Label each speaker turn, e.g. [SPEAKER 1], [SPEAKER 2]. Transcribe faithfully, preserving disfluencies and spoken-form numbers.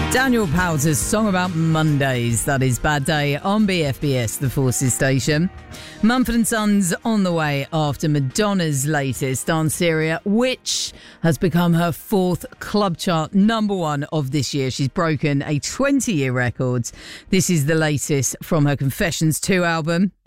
[SPEAKER 1] Daniel Powter's song about Mondays, that is Bad Day, on B F B S, the Forces station. Mumford and Sons on the way after Madonna's latest, Danceria, which has become her fourth club chart number one of this year. She's broken a twenty-year record. This is the latest from her Confessions two album.